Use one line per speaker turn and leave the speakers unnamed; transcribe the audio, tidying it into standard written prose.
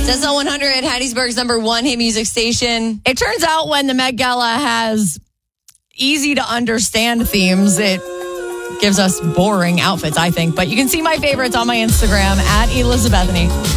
Decimal 100, Hattiesburg's number one hit music station.
It turns out when the Met Gala has easy to understand themes, it gives us boring outfits, I think. But you can see my favorites on my Instagram at Elizabethany.